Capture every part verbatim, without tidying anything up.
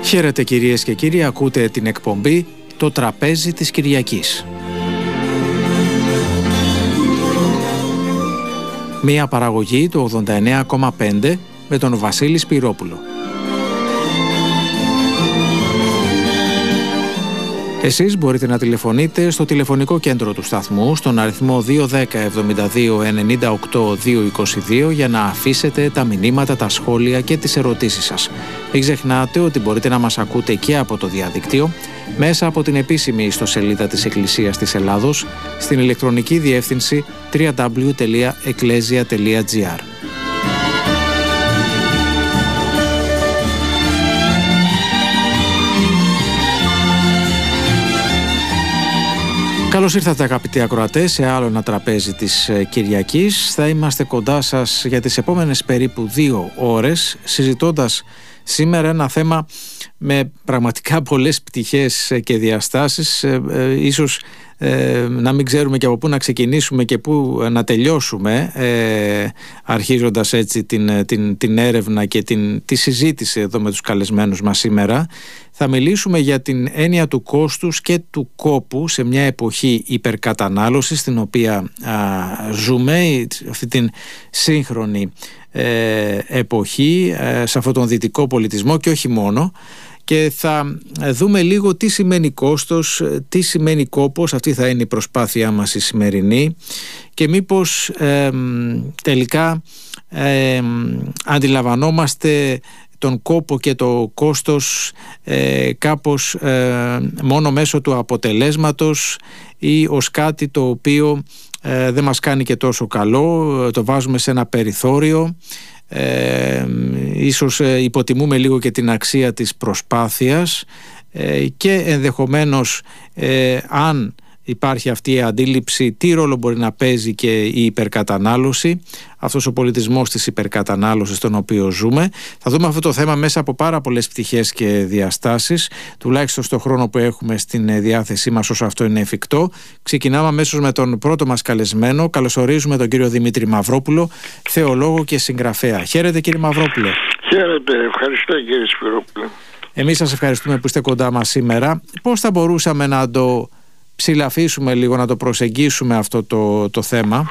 Χαίρετε κυρίες και κύριοι, ακούτε την εκπομπή «Το τραπέζι της Κυριακής». Μία παραγωγή του ογδόντα εννέα κόμμα πέντε με τον Βασίλη Σπυρόπουλο. Εσείς μπορείτε να τηλεφωνείτε στο τηλεφωνικό κέντρο του σταθμού στον αριθμό δύο ένα μηδέν εβδομήντα δύο ενενήντα οκτώ διακόσια είκοσι δύο για να αφήσετε τα μηνύματα, τα σχόλια και τις ερωτήσεις σας. Μην ξεχνάτε ότι μπορείτε να μας ακούτε και από το διαδίκτυο μέσα από την επίσημη ιστοσελίδα της Εκκλησίας της Ελλάδος στην ηλεκτρονική διεύθυνση double-u double-u double-u τελεία εκκλέσια τελεία τζι άρ. Καλώς ήρθατε αγαπητοί ακροατές σε άλλο ένα τραπέζι της Κυριακής. Θα είμαστε κοντά σας για τις επόμενες περίπου δύο ώρες συζητώντας σήμερα ένα θέμα με πραγματικά πολλές πτυχές και διαστάσεις. ε, ε, ίσως ε, να μην ξέρουμε και από πού να ξεκινήσουμε και πού να τελειώσουμε, ε, αρχίζοντας έτσι την, την, την έρευνα και την, τη συζήτηση εδώ με τους καλεσμένους μας σήμερα. Θα μιλήσουμε για την έννοια του κόστους και του κόπου σε μια εποχή υπερκατανάλωσης στην οποία α, ζούμε, αυτή την σύγχρονη ε, εποχή, ε, σε αυτόν τον δυτικό πολιτισμό και όχι μόνο. Και θα δούμε λίγο τι σημαίνει κόστος, τι σημαίνει κόπος. Αυτή θα είναι η προσπάθειά μας η σημερινή και μήπως ε, τελικά ε, αντιλαμβανόμαστε τον κόπο και το κόστος ε, κάπως ε, μόνο μέσω του αποτελέσματος ή ως κάτι το οποίο ε, δεν μας κάνει και τόσο καλό, το βάζουμε σε ένα περιθώριο. Ε, ίσως ε, υποτιμούμε λίγο και την αξία της προσπάθειας ε, και ενδεχομένως ε, αν υπάρχει αυτή η αντίληψη, τι ρόλο μπορεί να παίζει και η υπερκατανάλωση, αυτός ο πολιτισμός της υπερκατανάλωσης στον οποίο ζούμε. Θα δούμε αυτό το θέμα μέσα από πάρα πολλές πτυχές και διαστάσεις, τουλάχιστον στο χρόνο που έχουμε στην διάθεσή μας όσο αυτό είναι εφικτό. Ξεκινάμε αμέσως με τον πρώτο μας καλεσμένο. Καλωσορίζουμε τον κύριο Δημήτρη Μαυρόπουλο, θεολόγο και συγγραφέα. Χαίρετε κύριε Μαυρόπουλο. Χαίρετε, ευχαριστώ κύριε Σπυρόπουλο. Εμείς σας ευχαριστούμε που είστε κοντά μας σήμερα. Πώς θα μπορούσαμε να το ψηλαφίσουμε λίγο, να το προσεγγίσουμε αυτό το, το θέμα?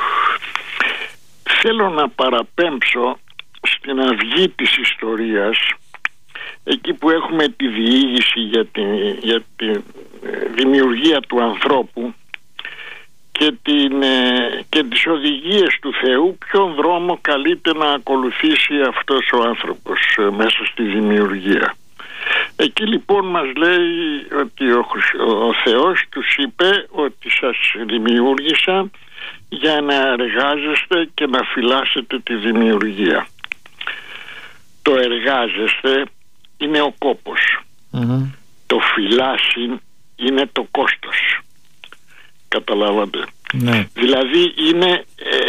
Θέλω να παραπέμψω στην αυγή της ιστορίας, εκεί που έχουμε τη διήγηση για τη, για τη δημιουργία του ανθρώπου και, την, και τις οδηγίες του Θεού, ποιον δρόμο καλείται να ακολουθήσει αυτός ο άνθρωπος μέσα στη δημιουργία. Εκεί λοιπόν μας λέει ότι ο, ο Θεός τους είπε ότι σας δημιούργησα για να εργάζεστε και να φυλάσσετε τη δημιουργία. Το εργάζεστε είναι ο κόπος. Mm-hmm. Το φυλάσσιν είναι το κόστος. Καταλάβατε? Mm-hmm. Δηλαδή είναι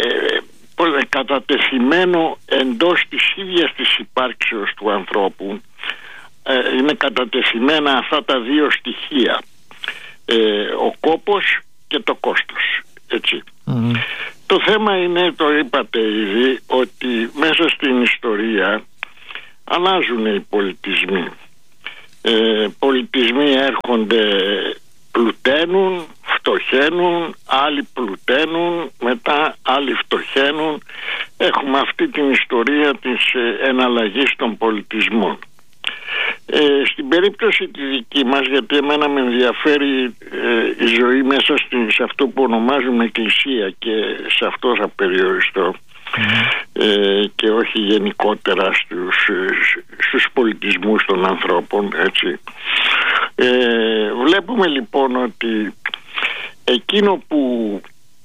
ε, κατατεθειμένο εντός της ίδιας της υπάρξεως του ανθρώπου. Είναι κατατεθειμένα αυτά τα δύο στοιχεία, ε, ο κόπος και το κόστος, έτσι. Mm-hmm. Το θέμα είναι, το είπατε ήδη, ότι μέσα στην ιστορία αλλάζουν οι πολιτισμοί. ε, πολιτισμοί έρχονται, πλουταίνουν, φτωχαίνουν, άλλοι πλουταίνουν, μετά άλλοι φτωχαίνουν. Έχουμε αυτή την ιστορία της εναλλαγής των πολιτισμών. Ε, στην περίπτωση τη δική μας, γιατί εμένα με ενδιαφέρει ε, η ζωή μέσα στη, σε αυτό που ονομάζουμε εκκλησία και σε αυτό θα περιοριστώ, mm. ε, και όχι γενικότερα στους, στους πολιτισμούς των ανθρώπων, έτσι. Ε, βλέπουμε λοιπόν ότι εκείνο που,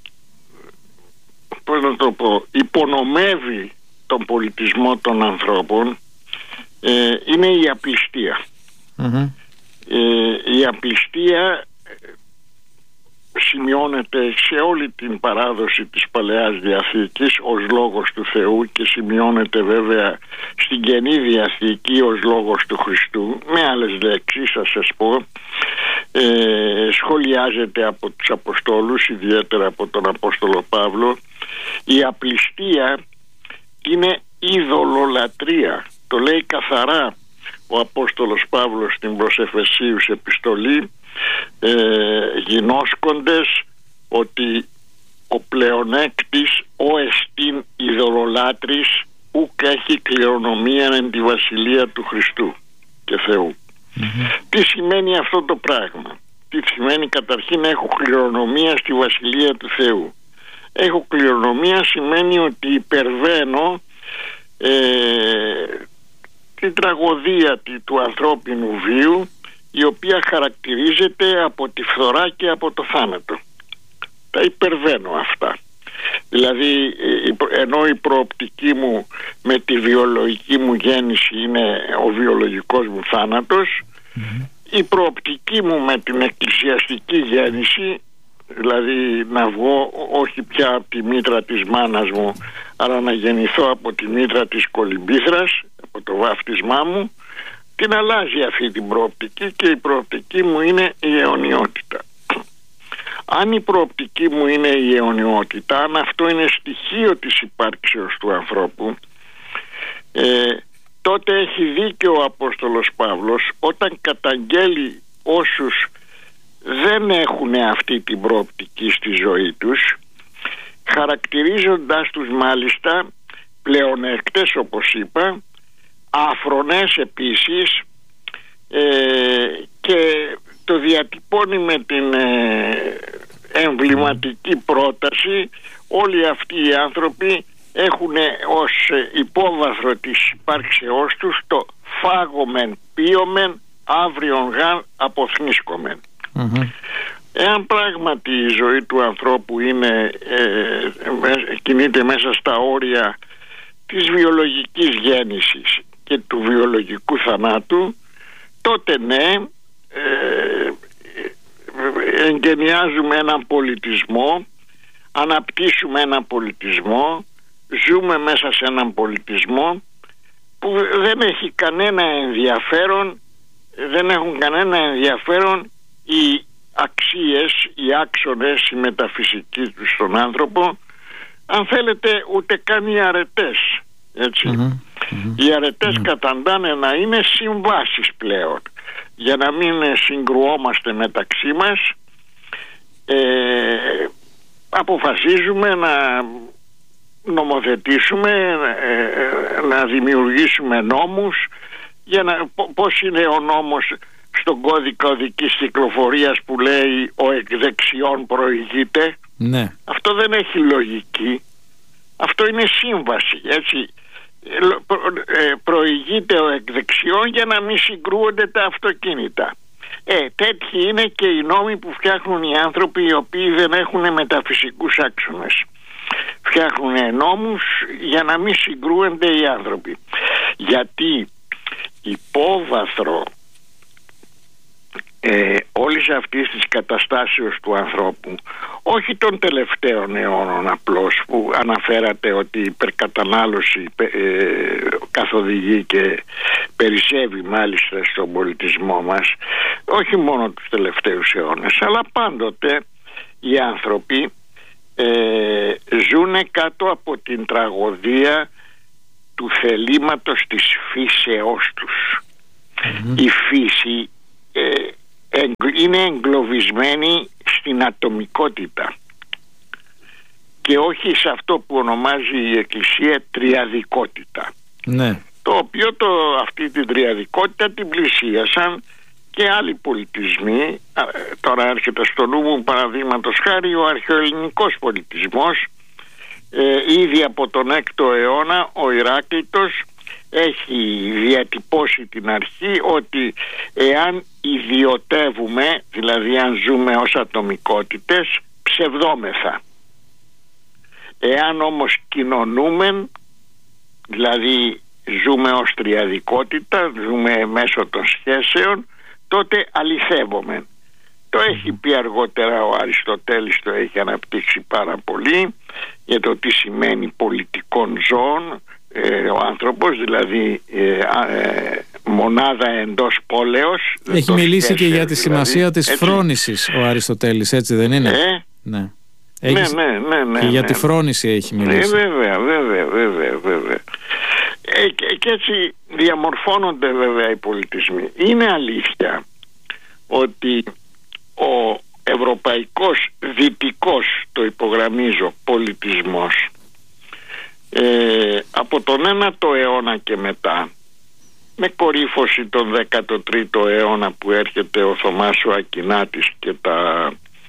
πώς να το πω, υπονομεύει τον πολιτισμό των ανθρώπων Ε, είναι η απληστία. Mm-hmm. Ε, η απληστία σημειώνεται σε όλη την παράδοση της Παλαιάς Διαθήκης ως λόγος του Θεού και σημειώνεται βέβαια στην Καινή Διαθήκη ως λόγος του Χριστού. Με άλλες λέξεις θα σας πω, ε, σχολιάζεται από τους Αποστόλους, ιδιαίτερα από τον Απόστολο Παύλο. Η απληστία είναι ειδωλολατρία. Το λέει καθαρά ο Απόστολος Παύλος στην προς Εφεσίους επιστολή, ε, γινώσκοντες, ότι ο πλεονέκτης ο εστίν ειδωλολάτρης ουκ έχει κληρονομία εν τη βασιλεία του Χριστού και Θεού. Mm-hmm. Τι σημαίνει αυτό το πράγμα? Τι σημαίνει? Καταρχήν έχω κληρονομία στη βασιλεία του Θεού. Έχω κληρονομία σημαίνει ότι υπερβαίνω ε, την τραγωδία του ανθρώπινου βίου, η οποία χαρακτηρίζεται από τη φθορά και από το θάνατο. Τα υπερβαίνω αυτά. Δηλαδή, ενώ η προοπτική μου με τη βιολογική μου γέννηση είναι ο βιολογικός μου θάνατος, mm-hmm. η προοπτική μου με την εκκλησιαστική γέννηση, δηλαδή να βγω όχι πια από τη μήτρα της μάνας μου, αλλά να γεννηθώ από τη μήτρα της κολυμπήθρας, από το βάφτισμά μου, την αλλάζει αυτή την προοπτική, και η προοπτική μου είναι η αιωνιότητα. Αν η προοπτική μου είναι η αιωνιότητα, αν αυτό είναι στοιχείο της υπάρξεως του ανθρώπου, ε, τότε έχει δίκιο ο Απόστολος Παύλος όταν καταγγέλει όσους δεν έχουν αυτή την προοπτική στη ζωή τους, χαρακτηρίζοντας τους μάλιστα πλεονέκτες, όπως είπα, άφρονες επίσης, ε, και το διατυπώνει με την ε, εμβληματική πρόταση: όλοι αυτοί οι άνθρωποι έχουν ως υπόβαθρο της υπάρξεώς τους το φάγομεν, πίωμεν, αύριον γαν αποθνίσκομεν. Mm-hmm. Εάν πράγματι η ζωή του ανθρώπου είναι, ε, κινείται μέσα στα όρια της βιολογικής γέννησης και του βιολογικού θανάτου, τότε ναι, ε, εγκαινιάζουμε έναν πολιτισμό, αναπτύσσουμε έναν πολιτισμό, ζούμε μέσα σε έναν πολιτισμό που δεν έχει κανένα ενδιαφέρον, δεν έχουν κανένα ενδιαφέρον οι αξίες, οι άξονες, οι μεταφυσικοί του στον άνθρωπο, αν θέλετε ούτε καν οι αρετές, έτσι. Mm-hmm. Mm-hmm. Οι αρετές mm-hmm. καταντάνε να είναι συμβάσεις πλέον, για να μην συγκρουόμαστε μεταξύ μας. ε, αποφασίζουμε να νομοθετήσουμε, ε, να δημιουργήσουμε νόμους για να, πώς είναι ο νόμος στον κώδικα οδικής κυκλοφορίας που λέει ο εκ δεξιών προηγείται. Ναι. Αυτό δεν έχει λογική. Αυτό είναι σύμβαση, έτσι. Ε, προηγείται ο εκ δεξιών για να μην συγκρούονται τα αυτοκίνητα. Ε, τέτοιοι είναι και οι νόμοι που φτιάχνουν οι άνθρωποι οι οποίοι δεν έχουν μεταφυσικούς άξονες. Φτιάχνουν νόμους για να μην συγκρούονται οι άνθρωποι. Γιατί υπόβαθρο ε, όλης αυτής της καταστάσεως του ανθρώπου, όχι των τελευταίων αιώνων απλώς που αναφέρατε ότι η υπερκατανάλωση ε, καθοδηγεί και περισσεύει μάλιστα στον πολιτισμό μας, όχι μόνο τους τελευταίους αιώνες, αλλά πάντοτε οι άνθρωποι ε, ζουνε κάτω από την τραγωδία του θελήματος της φύσεώς τους. Mm-hmm. Η φύση ε, είναι εγκλωβισμένη στην ατομικότητα και όχι σε αυτό που ονομάζει η Εκκλησία τριαδικότητα. Ναι. Το οποίο το, αυτή την τριαδικότητα την πλησίασαν και άλλοι πολιτισμοί. Τώρα έρχεται στο νου μου παραδείγματος χάρη ο αρχαιοελληνικός πολιτισμός. Ε, ήδη από τον έκτο αιώνα ο Ηράκλειτος έχει διατυπώσει την αρχή ότι εάν ιδιωτεύουμε, δηλαδή αν ζούμε ως ατομικότητες, ψευδόμεθα. Εάν όμως κοινωνούμε, δηλαδή ζούμε ως τριαδικότητα, ζούμε μέσω των σχέσεων, τότε αληθεύομαι. Το έχει πει αργότερα ο Αριστοτέλης, το έχει αναπτύξει πάρα πολύ για το τι σημαίνει πολιτικών ζώων ε, ο άνθρωπος, δηλαδή ε, ε, μονάδα εντός πόλεως. Έχει μιλήσει και για τη σημασία δηλαδή, της έτσι. Φρόνησης ο Αριστοτέλης, έτσι δεν είναι? Ε? Ναι. Έχεις... ναι, ναι, ναι, ναι. Και ναι, για ναι. τη φρόνηση έχει μιλήσει. Ε, βέβαια, βέβαια, βέβαια, βέβαια. ε, και, και έτσι διαμορφώνονται βέβαια οι πολιτισμοί. Είναι αλήθεια ότι ο ευρωπαϊκός δυτικός, το υπογραμμίζω, πολιτισμός ε, από τον ένατο αιώνα και μετά, με κορύφωση τον δέκατο τρίτο αιώνα που έρχεται ο Θωμάς ο Ακινάτης και τα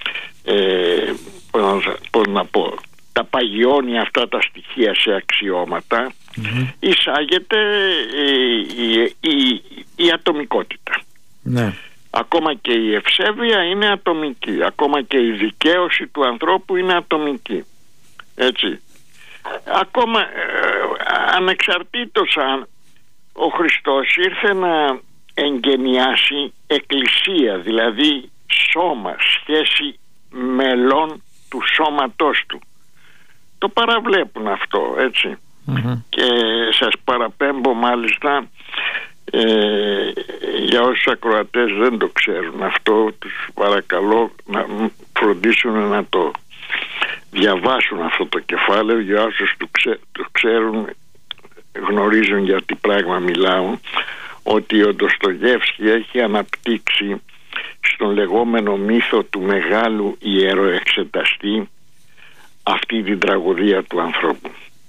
ε, πώς να πω, τα παγιώνει αυτά τα στοιχεία σε αξιώματα, mm-hmm. εισάγεται η, η, η, η ατομικότητα. Ναι. Ακόμα και η ευσέβεια είναι ατομική, ακόμα και η δικαίωση του ανθρώπου είναι ατομική, έτσι. Ακόμα ε, ανεξαρτήτως αν ο Χριστός ήρθε να εγκαινιάσει εκκλησία, δηλαδή σώμα, σχέση μελών του σώματός του, το παραβλέπουν αυτό, έτσι. Mm-hmm. Και σας παραπέμπω μάλιστα, ε, για όσους ακροατές δεν το ξέρουν αυτό, τους παρακαλώ να φροντίσουν να το διαβάσουν αυτό το κεφάλαιο. Για όσους το, ξέ, το ξέρουν, γνωρίζουν για τι πράγμα μιλάω, ότι ο Ντοστογεύσκι έχει αναπτύξει στον λεγόμενο μύθο του μεγάλου ιεροεξεταστή αυτή την τραγωδία του ανθρώπου.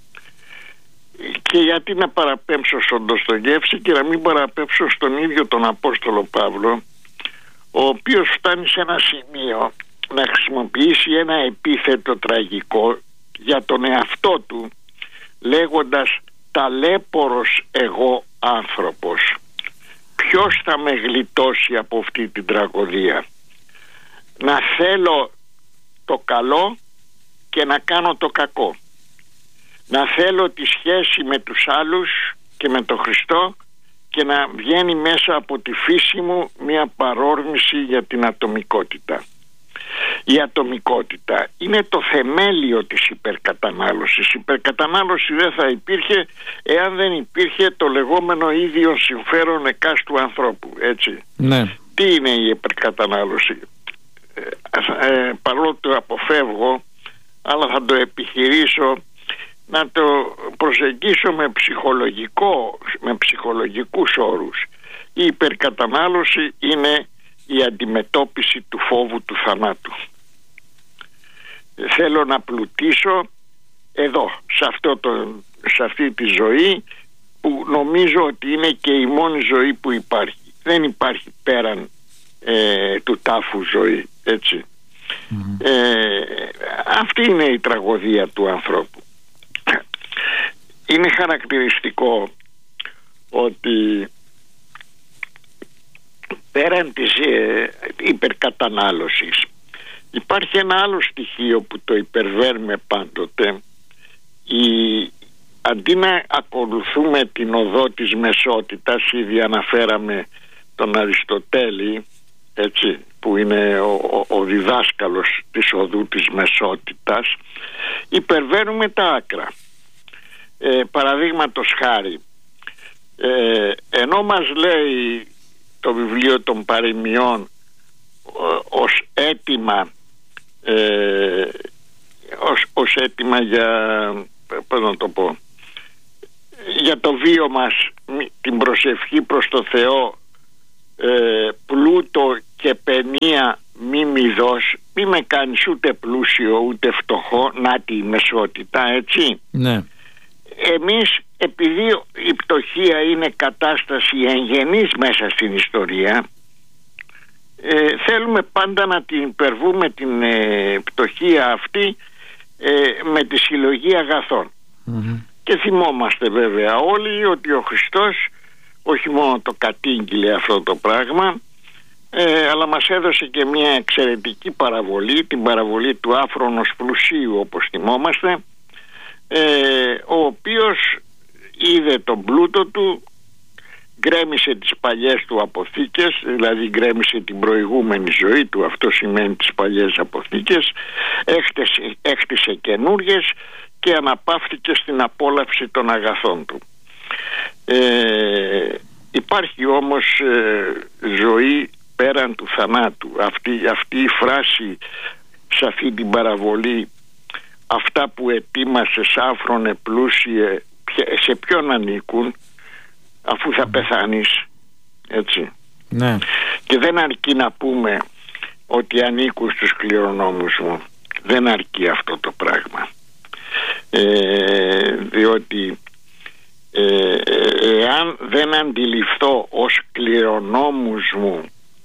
Και γιατί να παραπέμψω στον Ντοστογεύσκι και να μην παραπέμψω στον ίδιο τον Απόστολο Παύλο, ο οποίος φτάνει σε ένα σημείο να χρησιμοποιήσει ένα επίθετο τραγικό για τον εαυτό του, λέγοντας «ταλέπορος εγώ άνθρωπος». Ποιος θα με γλιτώσει από αυτή την τραγωδία? Να θέλω το καλό και να κάνω το κακό. Να θέλω τη σχέση με τους άλλους και με τον Χριστό και να βγαίνει μέσα από τη φύση μου μια παρόρμηση για την ατομικότητα. Η ατομικότητα είναι το θεμέλιο της υπερκατανάλωσης. Η υπερκατανάλωση δεν θα υπήρχε εάν δεν υπήρχε το λεγόμενο ίδιο συμφέρον εκάστου ανθρώπου, έτσι. Ναι. Τι είναι η υπερκατανάλωση? Ε, ε, παρόλο το αποφεύγω, αλλά θα το επιχειρήσω να το προσεγγίσω με ψυχολογικό, με ψυχολογικούς όρους. Η υπερκατανάλωση είναι η αντιμετώπιση του φόβου του θανάτου. Θέλω να πλουτίσω εδώ, σε, αυτό το, σε αυτή τη ζωή που νομίζω ότι είναι και η μόνη ζωή που υπάρχει. Δεν υπάρχει πέραν ε, του τάφου ζωή, έτσι. Mm-hmm. Ε, αυτή είναι η τραγωδία του ανθρώπου. Είναι χαρακτηριστικό ότι πέραν της ε, υπερκατανάλωσης υπάρχει ένα άλλο στοιχείο που το υπερβαίνουμε πάντοτε. Η, αντί να ακολουθούμε την οδό της μεσότητας, ήδη αναφέραμε τον Αριστοτέλη, έτσι, που είναι ο, ο, ο διδάσκαλος της οδού της μεσότητας, υπερβαίνουμε τα άκρα. Ε, παραδείγματος χάρη, ε, ενώ μας λέει το βιβλίο των παροιμιών ως αίτημα ε, ως, ως αίτημα για, πώς να το πω, για το βίο μας, την προσευχή προς το Θεό, ε, πλούτο και παινία μη μη δώσ, μη με κάνεις ούτε πλούσιο ούτε φτωχό, να τη μεσότητα, έτσι. Ναι. Εμείς, επειδή η πτωχία είναι κατάσταση εγγενής μέσα στην ιστορία, ε, θέλουμε πάντα να την υπερβούμε την ε, πτωχία αυτή ε, με τη συλλογή αγαθών. Mm-hmm. Και θυμόμαστε βέβαια όλοι ότι ο Χριστός όχι μόνο το κατήγγειλε αυτό το πράγμα, ε, αλλά μας έδωσε και μια εξαιρετική παραβολή, την παραβολή του άφρονος πλουσίου, όπως θυμόμαστε, ε, ο οποίος είδε τον πλούτο του, γκρέμισε τις παλιές του αποθήκες, δηλαδή γκρέμισε την προηγούμενη ζωή του, αυτό σημαίνει τις παλιές αποθήκες, έχτισε, έχτισε καινούριες και αναπαύθηκε στην απόλαυση των αγαθών του. Ε, υπάρχει όμως ε, ζωή πέραν του θανάτου. Αυτή, αυτή η φράση σε αυτή την παραβολή, αυτά που ετοίμασες άφρονε πλούσιε σε ποιον ανήκουν, αφού θα πεθάνεις, έτσι. Ναι. Και δεν αρκεί να πούμε ότι ανήκουν στους κληρονόμους μου. Δεν αρκεί αυτό το πράγμα. Ε, διότι ε, εάν δεν αντιληφθώ ως κληρονόμους μου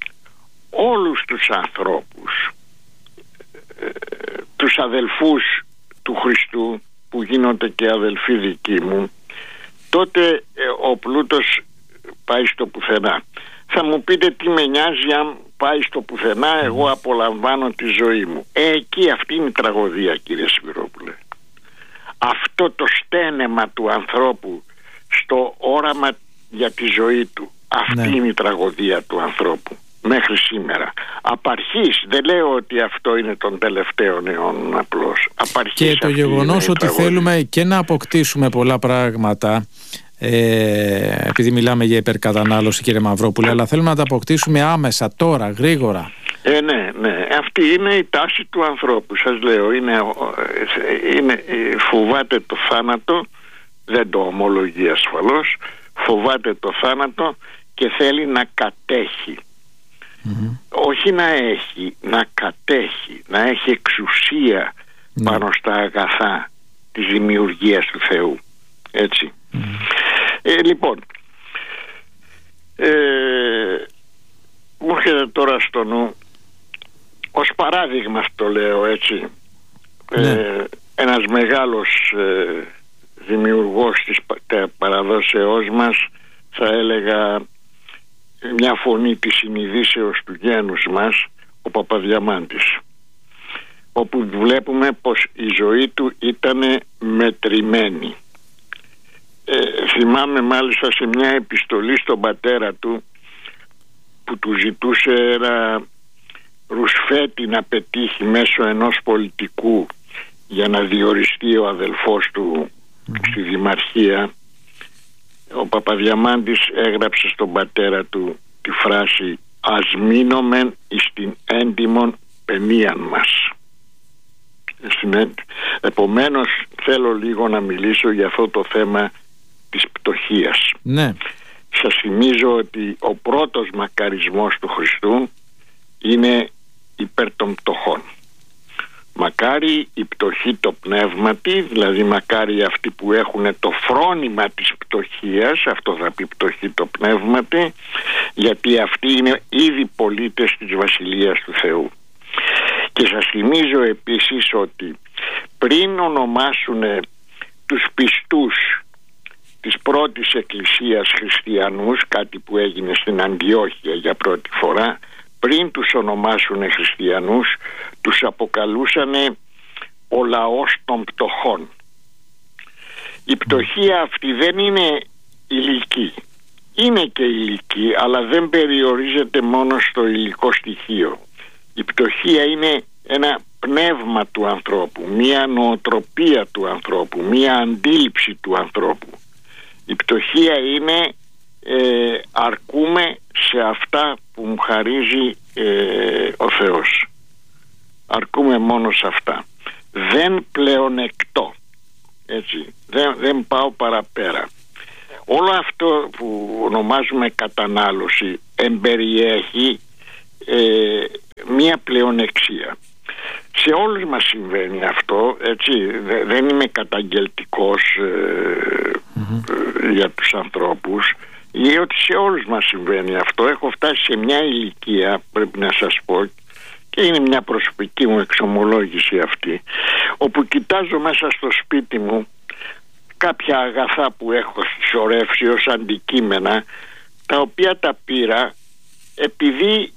όλους τους ανθρώπους, ε, τους αδελφούς του Χριστού που γίνονται και αδελφοί δικοί μου, τότε ε, ο πλούτος πάει στο πουθενά. Θα μου πείτε τι με νοιάζει αν πάει στο πουθενά, εγώ απολαμβάνω τη ζωή μου. Ε, εκεί αυτή είναι η τραγωδία, κύριε Σπυρόπουλε. Αυτό το στένεμα του ανθρώπου στο όραμα για τη ζωή του, αυτή ναι. είναι η τραγωδία του ανθρώπου μέχρι σήμερα. Απ' αρχής, δεν λέω ότι αυτό είναι των τελευταίων αιώνων απλώς. Απ' αρχής και το γεγονός ότι τραγωδία. Θέλουμε και να αποκτήσουμε πολλά πράγματα, ε, επειδή μιλάμε για υπερκατανάλωση, κύριε Μαυρόπουλε, αλλά θέλουμε να τα αποκτήσουμε άμεσα, τώρα, γρήγορα. Ε, ναι, ναι. Αυτή είναι η τάση του ανθρώπου. Σας λέω, είναι, είναι, φοβάται το θάνατο, δεν το ομολογεί ασφαλώς, φοβάται το θάνατο και θέλει να κατέχει. Mm-hmm. Όχι να έχει, να κατέχει, να έχει εξουσία mm-hmm. πάνω στα αγαθά της δημιουργίας του Θεού. Έτσι. Mm-hmm. Ε, λοιπόν, ε, μου έρχεται τώρα στο νου, ως παράδειγμα το λέω, έτσι, mm-hmm. ε, ένας μεγάλος ε, δημιουργός της παραδόσεώς μας, θα έλεγα μια φωνή της συνειδήσεως του γένους μας, ο Παπαδιαμάντης, όπου βλέπουμε πως η ζωή του ήταν μετρημένη. Ε, θυμάμαι μάλιστα σε μια επιστολή στον πατέρα του που του ζητούσε ένα ρουσφέτη να πετύχει μέσω ενός πολιτικού για να διοριστεί ο αδελφός του mm. στη Δημαρχία. Ο Παπαδιαμάντης έγραψε στον πατέρα του τη φράση «Ας μείνομεν εις την έντιμον παινίαν μας». Επομένως θέλω λίγο να μιλήσω για αυτό το θέμα της πτωχίας. Ναι. Σας θυμίζω ότι ο πρώτος μακαρισμός του Χριστού είναι υπέρ των πτωχών. Μακάρι η πτωχή το πνεύματι, δηλαδή μακάρι αυτοί που έχουν το φρόνημα της πτωχίας, αυτό θα πει πτωχή το πνεύματι, γιατί αυτοί είναι ήδη πολίτες της Βασιλείας του Θεού. Και σας θυμίζω επίσης ότι πριν ονομάσουν τους πιστούς της πρώτης εκκλησίας χριστιανούς, κάτι που έγινε στην Αντιόχεια για πρώτη φορά, πριν τους ονομάσουν χριστιανούς, τους αποκαλούσαν ο λαός των πτωχών. Η πτωχία αυτή δεν είναι υλική. Είναι και υλική, αλλά δεν περιορίζεται μόνο στο υλικό στοιχείο. Η πτωχία είναι ένα πνεύμα του ανθρώπου, μία νοοτροπία του ανθρώπου, μία αντίληψη του ανθρώπου. Η πτωχία είναι ε, αρκούμε σε αυτά που μου χαρίζει ε, ο Θεός. Αρκούμε μόνο σε αυτά. Δεν πλεονεκτώ. Έτσι. Δεν, δεν πάω παραπέρα. Όλο αυτό που ονομάζουμε κατανάλωση εμπεριέχει ε, μία πλεονεξία. Σε όλους μας συμβαίνει αυτό, έτσι. Δεν είμαι καταγγελτικός ε, mm-hmm. για τους ανθρώπους, διότι σε όλους μας συμβαίνει αυτό. Έχω φτάσει σε μια ηλικία, πρέπει να σας πω, και είναι μια προσωπική μου εξομολόγηση αυτή, όπου κοιτάζω μέσα στο σπίτι μου κάποια αγαθά που έχω συσσωρεύσει ως αντικείμενα, τα οποία τα πήρα επειδή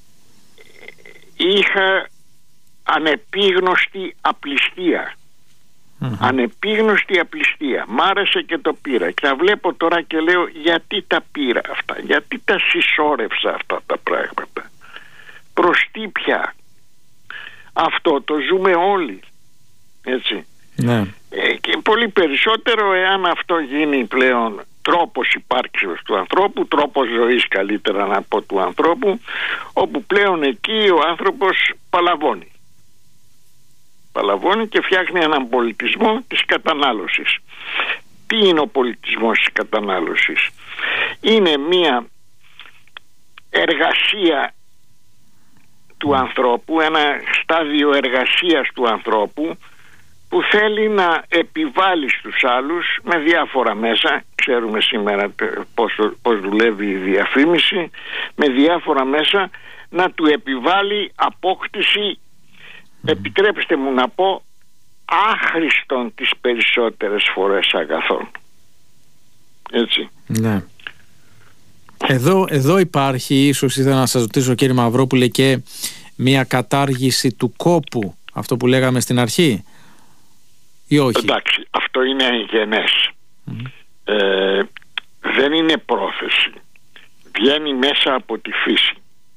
είχα ανεπίγνωστη απληστία. Mm-hmm. Ανεπίγνωστη απληστία. Μ' άρεσε και το πήρα. Και τα βλέπω τώρα και λέω, γιατί τα πήρα αυτά, γιατί τα συσσώρευσα αυτά τα πράγματα, προς τι πια? Αυτό το ζούμε όλοι, έτσι. Ναι. ε, Και πολύ περισσότερο εάν αυτό γίνει πλέον τρόπος υπάρξεως του ανθρώπου, τρόπος ζωής καλύτερα να πω του ανθρώπου, όπου πλέον εκεί ο άνθρωπος παλαβώνει. Παλαβώνει και φτιάχνει έναν πολιτισμό της κατανάλωσης. τι είναι ο πολιτισμός της κατανάλωσης? Είναι μια εργασία του ανθρώπου, ένα στάδιο εργασίας του ανθρώπου που θέλει να επιβάλλει στους άλλους με διάφορα μέσα, ξέρουμε σήμερα πώς, πώς δουλεύει η διαφήμιση, με διάφορα μέσα να του επιβάλλει απόκτηση, επιτρέψτε μου να πω, άχρηστον τις περισσότερες φορές αγαθών. Έτσι. Ναι. Εδώ, εδώ υπάρχει, ίσως ήθελα να σας ρωτήσω κύριε Μαυρόπουλε, και μια κατάργηση του κόπου, αυτό που λέγαμε στην αρχή, ή όχι? Εντάξει, αυτό είναι εγγενές. Mm. Ε, δεν είναι πρόθεση. Βγαίνει μέσα από τη φύση.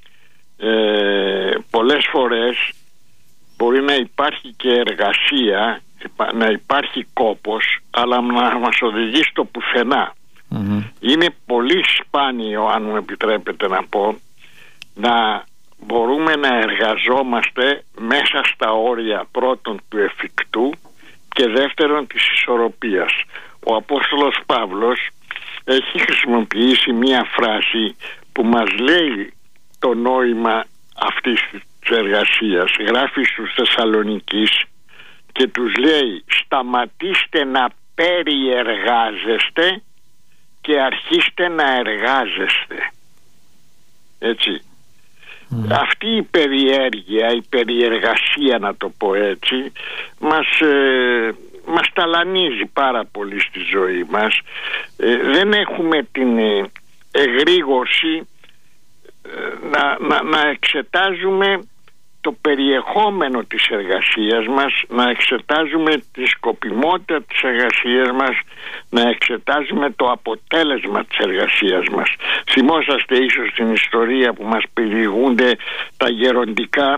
Ε, πολλές φορές μπορεί να υπάρχει και εργασία, να υπάρχει κόπος, αλλά να μας οδηγεί στο πουθενά. Mm-hmm. Είναι πολύ σπάνιο, αν μου επιτρέπετε να πω, να μπορούμε να εργαζόμαστε μέσα στα όρια πρώτον του εφικτού και δεύτερον της ισορροπίας. Ο Απόστολος Παύλος έχει χρησιμοποιήσει μία φράση που μας λέει το νόημα αυτής της εργασίας. Γράφει στους Θεσσαλονικείς και τους λέει: σταματήστε να περιεργάζεστε και αρχίστε να εργάζεστε. Έτσι. Mm. Αυτή η περιέργεια, η περιεργασία, να το πω έτσι, μας, ε, μας ταλανίζει πάρα πολύ στη ζωή μας. Ε, δεν έχουμε την ε, εγρήγορση ε, να, να, να εξετάζουμε το περιεχόμενο της εργασίας μας, να εξετάζουμε τη σκοπιμότητα της εργασίας μας, να εξετάζουμε το αποτέλεσμα της εργασίας μας. Θυμόσαστε ίσως την ιστορία που μας περιηγούνται τα γεροντικά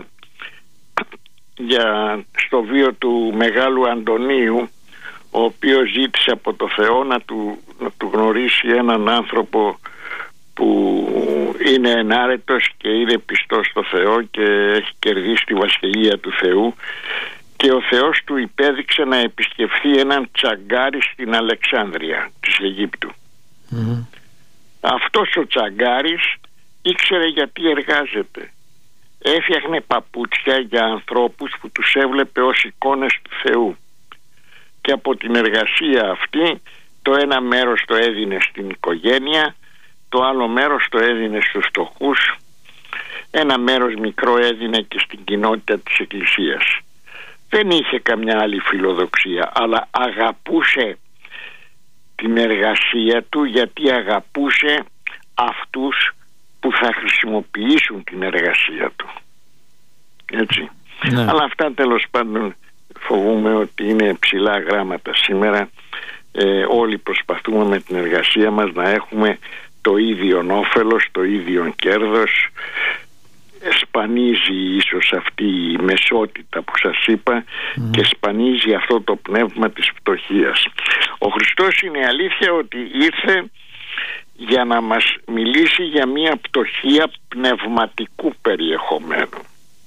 για στο βίο του Μεγάλου Αντωνίου, ο οποίος ζήτησε από το Θεό να του, να του γνωρίσει έναν άνθρωπο που είναι ενάρετος και είναι πιστός στο Θεό και έχει κερδίσει τη βασιλεία του Θεού, και ο Θεός του υπέδειξε να επισκεφθεί έναν τσαγκάρι στην Αλεξάνδρεια της Αιγύπτου. Mm-hmm. Αυτός ο τσαγκάρης ήξερε γιατί εργάζεται. Έφτιαχνε παπούτσια για ανθρώπους που τους έβλεπε ως εικόνες του Θεού, και από την εργασία αυτή το ένα μέρος το έδινε στην οικογένεια, το άλλο μέρος το έδινε στους φτωχούς, ένα μέρος μικρό έδινε και στην κοινότητα της Εκκλησίας. Δεν είχε καμιά άλλη φιλοδοξία, αλλά αγαπούσε την εργασία του, γιατί αγαπούσε αυτούς που θα χρησιμοποιήσουν την εργασία του. Έτσι. Ναι. Αλλά αυτά τέλος πάντων φοβούμαι ότι είναι ψηλά γράμματα σήμερα. Ε, όλοι προσπαθούμε με την εργασία μας να έχουμε το ίδιο όφελος, το ίδιο κέρδος. Σπανίζει ίσως αυτή η μεσότητα που σας είπα mm. και σπανίζει αυτό το πνεύμα της φτωχίας. Ο Χριστός, είναι αλήθεια ότι ήρθε για να μας μιλήσει για μια πτωχία πνευματικού περιεχομένου.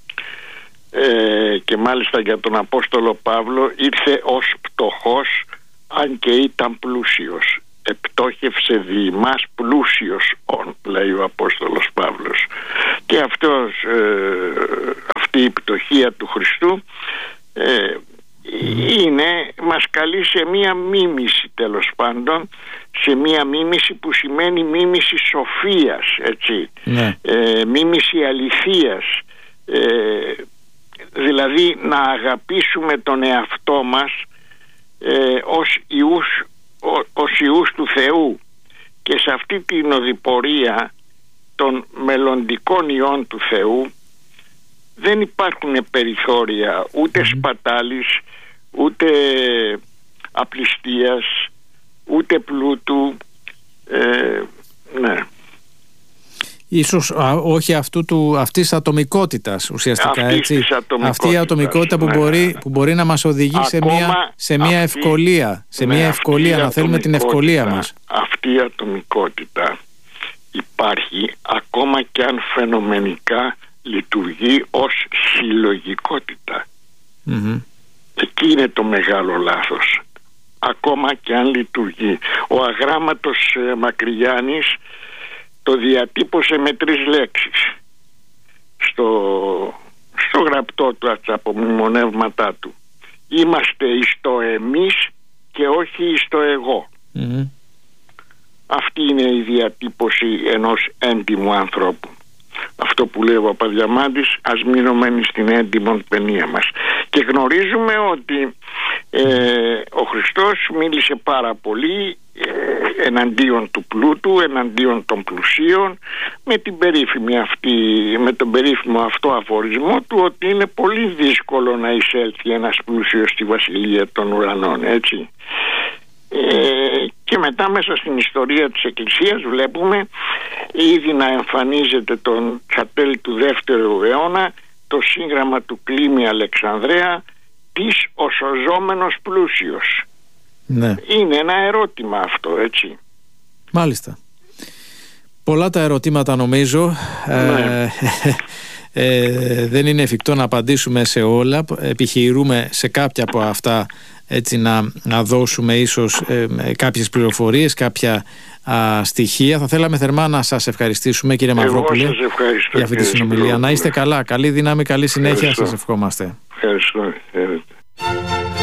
Ε, και μάλιστα για τον Απόστολο Παύλο ήρθε ως πτωχός, αν και ήταν πλούσιος. Επτόχευσε δι' μας πλούσιος ον, λέει ο Απόστολος Παύλος. Και αυτός, ε, αυτή η πτωχία του Χριστού ε, είναι, μας καλεί σε μία μίμηση, τέλος πάντων, σε μία μίμηση που σημαίνει μίμηση σοφίας, έτσι, ναι. ε, μίμηση αληθείας, ε, δηλαδή να αγαπήσουμε τον εαυτό μας ε, ως ιούς, ως ιούς του Θεού, και σε αυτή την οδηπορία των μελλοντικών ιών του Θεού δεν υπάρχουν περιθώρια ούτε σπατάλης, ούτε απληστίας, ούτε πλούτου. ε, ναι Ίσως α, όχι αυτού του, αυτής της ατομικότητας ουσιαστικά, αυτής έτσι. Της ατομικότητας, αυτή η ατομικότητα που, ναι, μπορεί, που μπορεί να μας οδηγεί σε μια, σε μια αυτή, ευκολία, σε ναι, μια ευκολία, να θέλουμε την ευκολία μας. Αυτή η ατομικότητα υπάρχει ακόμα και αν φαινομενικά λειτουργεί ως συλλογικότητα. Mm-hmm. Εκεί είναι το μεγάλο λάθος. ακόμα και αν λειτουργεί. Ο αγράμματος ε, Μακρυγιάννης το διατύπωσε με τρεις λέξεις στο, στο γραπτό του, στα απομνημονεύματά του. Είμαστε εις το εμείς και όχι εις το εγώ. Mm-hmm. Αυτή είναι η διατύπωση ενός έντιμου ανθρώπου. Αυτό που λέει ο Παπαδιαμάντης, ας μείνουμε στην έντιμον παινία μας. Και γνωρίζουμε ότι ε, ο Χριστός μίλησε πάρα πολύ ε, εναντίον του πλούτου, εναντίον των πλουσίων, με την περίφημη αυτή, με τον περίφημο αυτό αφορισμό του ότι είναι πολύ δύσκολο να εισέλθει ένας πλούσιος στη βασιλεία των ουρανών, έτσι. Ε, και μετά μέσα στην ιστορία της Εκκλησίας βλέπουμε ήδη να εμφανίζεται τον στα του δεύτερου αιώνα το σύγγραμμα του Κλήμη Αλεξανδρέα, της ο σωζόμενος πλούσιος. Ναι. Είναι ένα ερώτημα αυτό, έτσι. Μάλιστα. Πολλά τα ερωτήματα νομίζω. Ναι. ε, ε, δεν είναι εφικτό να απαντήσουμε σε όλα. Επιχειρούμε σε κάποια από αυτά, έτσι, να, να δώσουμε ίσως ε, κάποιες πληροφορίες, κάποια α, στοιχεία. Θα θέλαμε θερμά να σας ευχαριστήσουμε, κύριε Μαυρόπουλε, για αυτή τη συνομιλία. Να είστε καλά, καλή δύναμη, καλή συνέχεια. Ευχαριστώ. Σας ευχόμαστε. Ευχαριστώ.